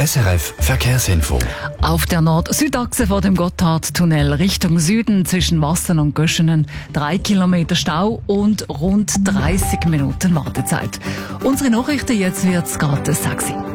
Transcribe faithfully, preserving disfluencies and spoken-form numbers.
S R F Verkehrsinfo. Auf der Nord-Süd-Achse vor dem Gotthardtunnel Richtung Süden zwischen Wassen und Göschenen drei Kilometer Stau und rund dreißig Minuten Wartezeit. Unsere Nachrichten, jetzt wird's gerade sexy.